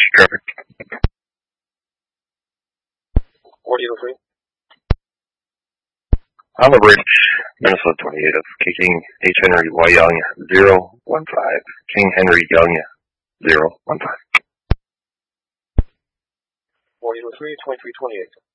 Traffic. 4803. On the bridge, Minnesota 28 of King H. Henry Y. Young, 015. King Henry Young, 015. 4803, 2328.